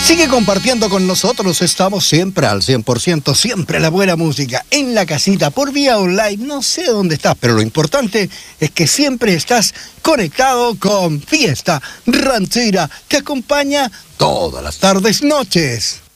Sigue compartiendo con nosotros, estamos siempre al 100%, siempre la buena música, en la casita, por vía online, no sé dónde estás, pero lo importante es que siempre estás conectado con Fiesta Ranchera, que acompaña todas las tardes, noches.